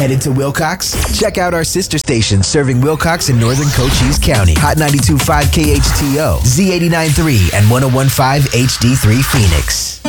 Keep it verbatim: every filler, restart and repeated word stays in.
Headed to Wilcox? Check out our sister station serving Wilcox and northern Cochise County. Hot ninety-two point five K H T O, Z eighty-nine point three, and one oh one point five H D three Phoenix.